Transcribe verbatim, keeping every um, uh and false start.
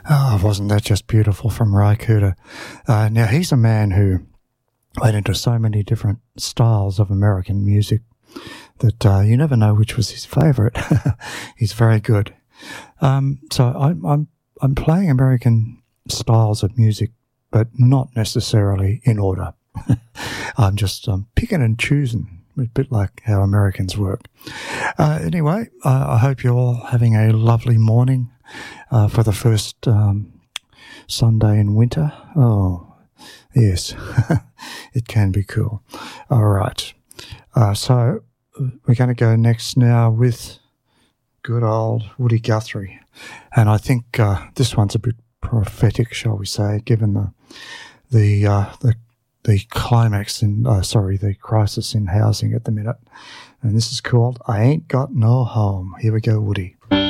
Oh, wasn't that just beautiful from Ry Cooder? Uh, now, he's a man who went into so many different styles of American music that uh, you never know which was his favourite. He's very good. Um, so I'm, I'm I'm playing American styles of music, but not necessarily in order. I'm just um, picking and choosing, a bit like how Americans work. Uh, anyway, uh, I hope you're all having a lovely morning uh, for the first um, Sunday in winter. Oh, yes, it can be cool. All right. Uh, so we're going to go next now with good old Woody Guthrie. And I think uh, this one's a bit prophetic, shall we say, given the the uh, the, the climax in, uh, sorry, the crisis in housing at the minute. And this is called I Ain't Got No Home. Here we go, Woody.